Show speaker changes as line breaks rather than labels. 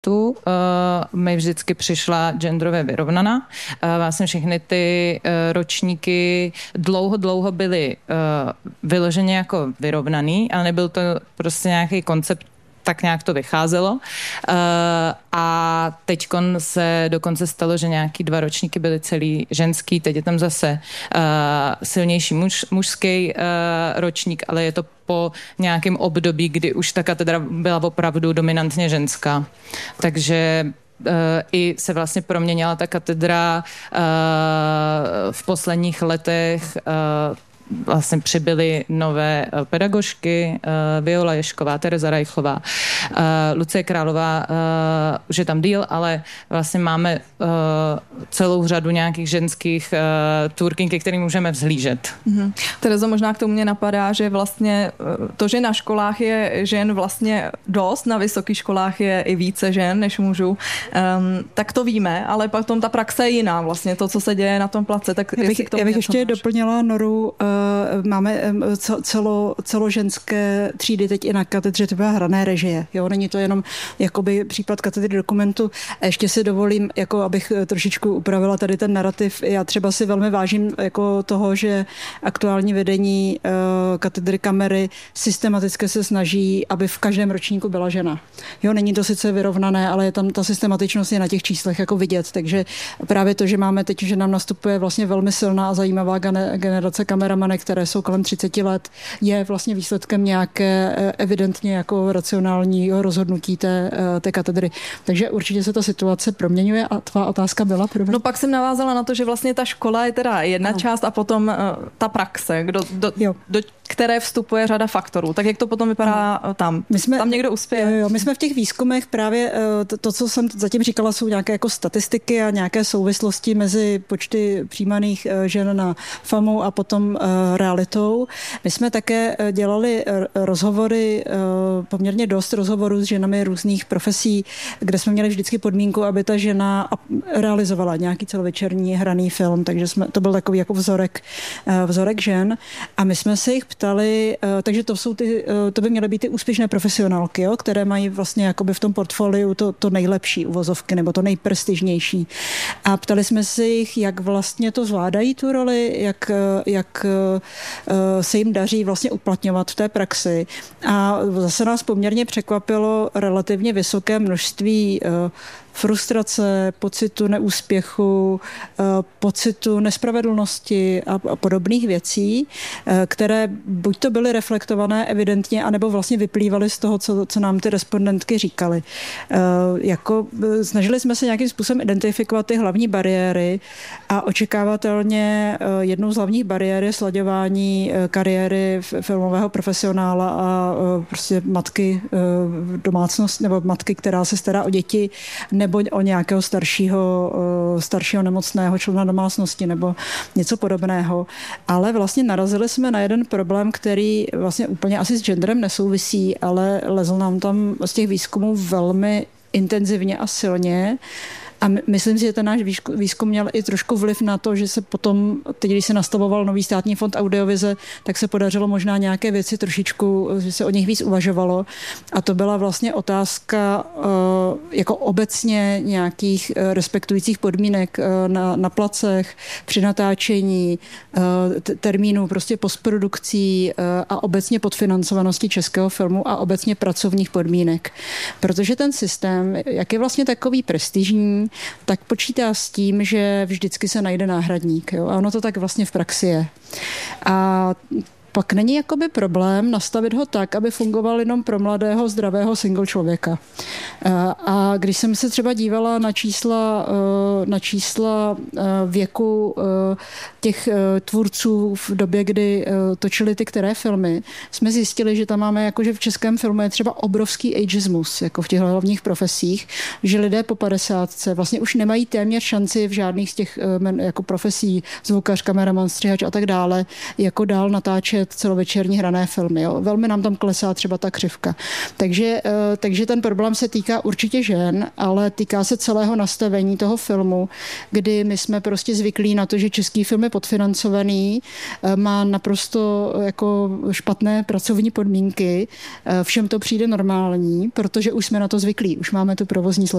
mi vždycky přišla genderově vyrovnaná. Vlastně všechny ty ročníky dlouho byly vyloženě jako vyrovnaný, ale nebyl to prostě nějaký koncept, tak nějak to vycházelo. A teďkon se dokonce stalo, že nějaký 2 ročníky byly celý ženský, teď je tam zase silnější mužský ročník, ale je to po nějakém období, kdy už ta katedra byla opravdu dominantně ženská. Takže i se vlastně proměnila ta katedra v posledních letech. Vlastně přibyly nové pedagožky, Viola Ješková, Tereza Rajchlová, Lucie Králová, už je tam díl, ale vlastně máme celou řadu nějakých ženských tvůrkyň, ke kterým můžeme vzhlížet.
Terezo, možná k tomu mě napadá, že vlastně to, že na školách je žen vlastně dost, na vysokých školách je i více žen než mužů, tak to víme, ale potom ta praxe je jiná vlastně, to, co se děje na tom place. Tak
já bych ještě doplnila, Noru, máme celoženské třídy teď i na katedře třeba hrané režie. Jo? Není to jenom jakoby případ katedry dokumentu. A ještě si dovolím, jako abych trošičku upravila tady ten narrativ. Já třeba si velmi vážím jako toho, že aktuální vedení katedry kamery systematicky se snaží, aby v každém ročníku byla žena. Jo, není to sice vyrovnané, ale je tam ta systematičnost je na těch číslech jako vidět. Takže právě to, že máme teď, že nám nastupuje vlastně velmi silná a zajímavá generace kameramanek, které jsou kolem 30 let, je vlastně výsledkem nějaké evidentně jako racionálního rozhodnutí té katedry. Takže určitě se ta situace proměňuje a tvá otázka byla první.
No pak jsem navázala na to, že vlastně ta škola je teda jedna část a potom ta praxe, do které vstupuje řada faktorů. Tak jak to potom vypadá tam? Tam někdo uspěje?
Jo, my jsme v těch výzkumech právě to, co jsem zatím říkala, jsou nějaké jako statistiky a nějaké souvislosti mezi počty přijímaných žen na FAMu a potom realitou. My jsme také dělali rozhovory, poměrně dost rozhovorů s ženami různých profesí, kde jsme měli vždycky podmínku, aby ta žena realizovala nějaký celovečerní hraný film, takže to byl takový jako vzorek žen a my jsme se jich ptali, takže to by měly být ty úspěšné profesionálky, jo, které mají vlastně jakoby v tom portfoliu to nejlepší uvozovky nebo to nejprestižnější. A ptali jsme se jich, jak vlastně to zvládají tu roli, jak se jim daří vlastně uplatňovat v té praxi. A zase nás poměrně překvapilo relativně vysoké množství frustrace, pocitu neúspěchu, pocitu nespravedlnosti a podobných věcí, které buď to byly reflektované evidentně, anebo vlastně vyplývaly z toho, co nám ty respondentky říkaly. Snažili jsme se nějakým způsobem identifikovat ty hlavní bariéry a očekávatelně jednou z hlavních bariér je slaďování kariéry filmového profesionála a prostě matky domácnost, nebo matky, která se stará o děti, nebo o nějakého staršího nemocného člena domácnosti nebo něco podobného. Ale vlastně narazili jsme na jeden problém, který vlastně úplně asi s genderem nesouvisí, ale lezl nám tam z těch výzkumů velmi intenzivně a silně. A myslím si, že ten náš výzkum měl i trošku vliv na to, že se potom, teď když se nastavoval nový státní fond audiovize, tak se podařilo možná nějaké věci trošičku, že se o nich víc uvažovalo. A to byla vlastně otázka jako obecně nějakých respektujících podmínek na placech, při natáčení, termínů prostě postprodukcí a obecně podfinancovanosti českého filmu a obecně pracovních podmínek. Protože ten systém, jak je vlastně takový prestižní, tak počítá s tím, že vždycky se najde náhradník. Jo? A ono to tak vlastně v praxi je. A pak není jakoby problém nastavit ho tak, aby fungoval jenom pro mladého, zdravého single člověka. A když jsem se třeba dívala na čísla věku těch tvůrců v době, kdy točili ty které filmy, jsme zjistili, že tam máme, jakože v českém filmu je třeba obrovský ageismus, jako v těch hlavních profesích, že lidé po 50 vlastně už nemají téměř šanci v žádných z těch jako profesí, zvukař, kameraman, střihač a tak dále, jako dál natáčet natáčet celovečerní hrané filmy. Jo. Velmi nám tam klesá třeba ta křivka. Takže ten problém se týká určitě žen, ale týká se celého nastavení toho filmu, kdy my jsme prostě zvyklí na to, že český film je podfinancovaný, má naprosto jako špatné pracovní podmínky, všem to přijde normální, protože už jsme na to zvyklí, už máme tu provozní